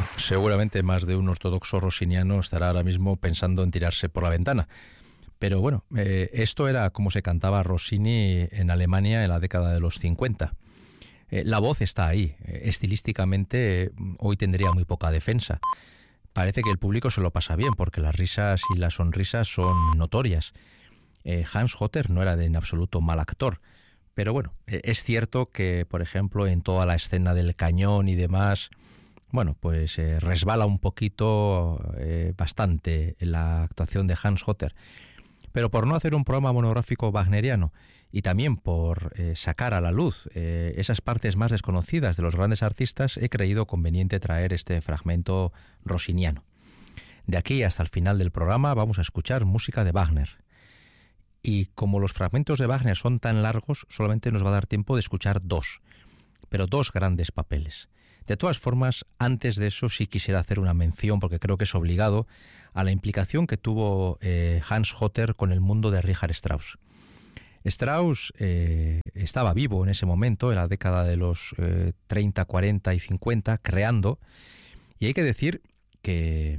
Seguramente más de un ortodoxo rossiniano estará ahora mismo pensando en tirarse por la ventana. Pero bueno, esto era como se cantaba Rossini en Alemania en la década de los 50. La voz está ahí. Estilísticamente hoy tendría muy poca defensa. Parece que el público se lo pasa bien porque las risas y las sonrisas son notorias. Hans Hotter no era en absoluto mal actor. Pero bueno, es cierto que, por ejemplo, en toda la escena del cañón y demás, bueno, pues resbala un poquito bastante la actuación de Hans Hotter. Pero por no hacer un programa monográfico wagneriano y también por sacar a la luz esas partes más desconocidas de los grandes artistas, he creído conveniente traer este fragmento rossiniano. De aquí hasta el final del programa vamos a escuchar música de Wagner. Y como los fragmentos de Wagner son tan largos, solamente nos va a dar tiempo de escuchar dos, pero dos grandes papeles. De todas formas, antes de eso sí quisiera hacer una mención, porque creo que es obligado, a la implicación que tuvo Hans Hotter con el mundo de Richard Strauss. Strauss estaba vivo en ese momento, en la década de los 30, 40 y 50, creando, y hay que decir que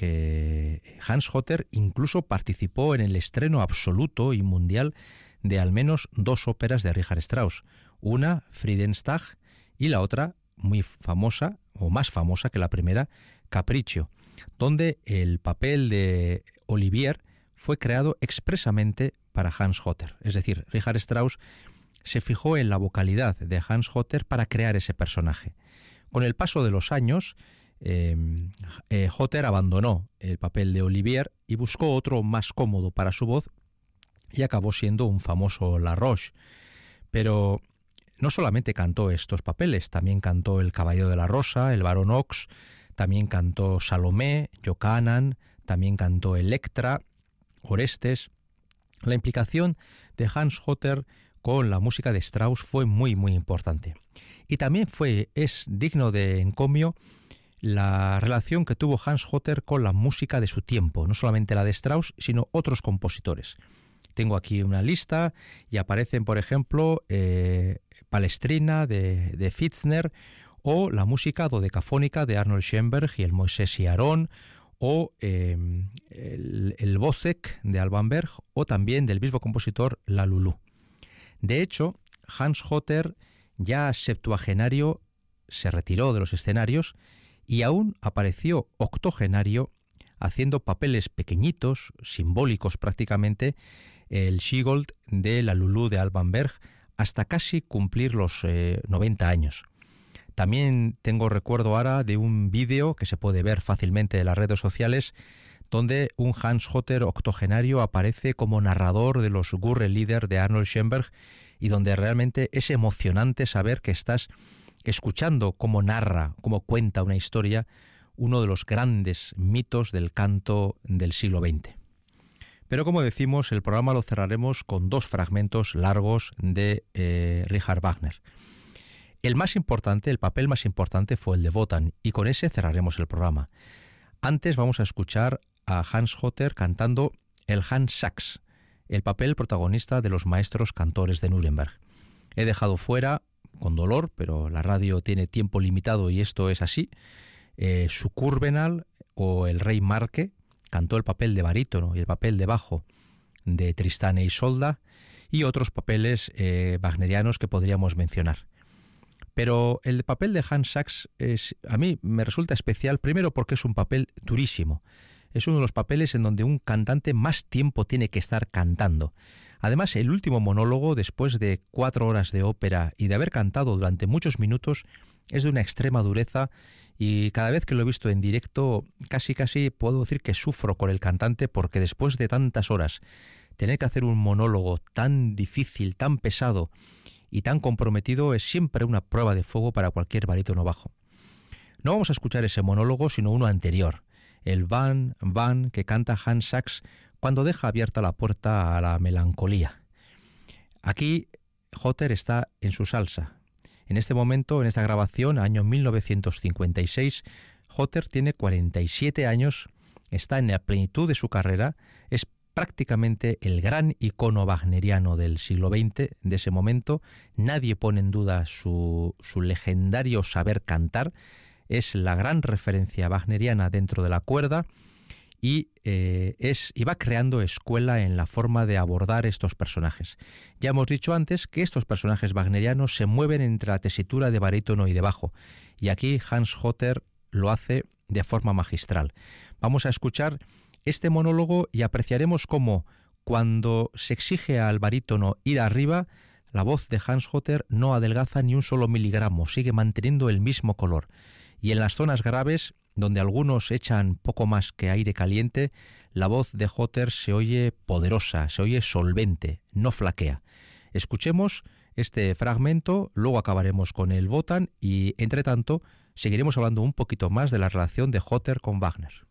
Hans Hotter incluso participó en el estreno absoluto y mundial de al menos dos óperas de Richard Strauss, una Friedenstag y la otra muy famosa, o más famosa que la primera, Capriccio, donde el papel de Olivier fue creado expresamente para Hans Hotter. Es decir, Richard Strauss se fijó en la vocalidad de Hans Hotter para crear ese personaje. Con el paso de los años, Hotter abandonó el papel de Olivier y buscó otro más cómodo para su voz y acabó siendo un famoso Laroche. Pero no solamente cantó estos papeles, también cantó El Caballero de la Rosa, El Barón Ox, también cantó Salomé, Yocanan, también cantó Electra, Orestes. La implicación de Hans Hotter con la música de Strauss fue muy muy importante. Y también es digno de encomio la relación que tuvo Hans Hotter con la música de su tiempo, no solamente la de Strauss, sino otros compositores. Tengo aquí una lista y aparecen, por ejemplo, Palestrina de Pfitzner, o la música dodecafónica de Arnold Schoenberg y el Moisés y Aarón, o el Wozzeck de Alban Berg, o también del mismo compositor La Lulu. De hecho, Hans Hotter, ya septuagenario, se retiró de los escenarios y aún apareció octogenario haciendo papeles pequeñitos, simbólicos prácticamente, el Schigold de La Lulu de Alban Berg, hasta casi cumplir los 90 años. También tengo recuerdo ahora de un vídeo que se puede ver fácilmente en las redes sociales, donde un Hans Hotter octogenario aparece como narrador de los Gurre-Lieder de Arnold Schoenberg, y donde realmente es emocionante saber que estás escuchando cómo narra, cómo cuenta una historia, uno de los grandes mitos del canto del siglo XX. Pero como decimos, el programa lo cerraremos con dos fragmentos largos de Richard Wagner. El más importante, el papel más importante fue el de Wotan, y con ese cerraremos el programa. Antes vamos a escuchar a Hans Hotter cantando el Hans Sachs, el papel protagonista de los maestros cantores de Nuremberg. He dejado fuera, con dolor, pero la radio tiene tiempo limitado y esto es así, su Kurvenal o el Rey Marque, cantó el papel de barítono y el papel de bajo de Tristán e Isolda, y otros papeles wagnerianos que podríamos mencionar. Pero el papel de Hans Sachs a mí me resulta especial, primero porque es un papel durísimo. Es uno de los papeles en donde un cantante más tiempo tiene que estar cantando. Además, el último monólogo, después de 4 horas de ópera y de haber cantado durante muchos minutos, es de una extrema dureza, y cada vez que lo he visto en directo casi puedo decir que sufro con el cantante, porque después de tantas horas tener que hacer un monólogo tan difícil, tan pesado y tan comprometido es siempre una prueba de fuego para cualquier barítono bajo. No vamos a escuchar ese monólogo, sino uno anterior, el Van que canta Hans Sachs cuando deja abierta la puerta a la melancolía. Aquí Hotter está en su salsa. En este momento, en esta grabación, año 1956, Hotter tiene 47 años, está en la plenitud de su carrera, es prácticamente el gran icono wagneriano del siglo XX, de ese momento. Nadie pone en duda su legendario saber cantar. es la gran referencia wagneriana dentro de la cuerda y va creando escuela en la forma de abordar estos personajes. Ya hemos dicho antes que estos personajes wagnerianos se mueven entre la tesitura de barítono y de bajo, y aquí Hans Hotter lo hace de forma magistral. Vamos a escuchar este monólogo y apreciaremos cómo, cuando se exige al barítono ir arriba, la voz de Hans Hotter no adelgaza ni un solo miligramo, sigue manteniendo el mismo color. Y en las zonas graves, donde algunos echan poco más que aire caliente, la voz de Hotter se oye poderosa, se oye solvente, no flaquea. Escuchemos este fragmento, luego acabaremos con el Wotan y, entre tanto, seguiremos hablando un poquito más de la relación de Hotter con Wagner.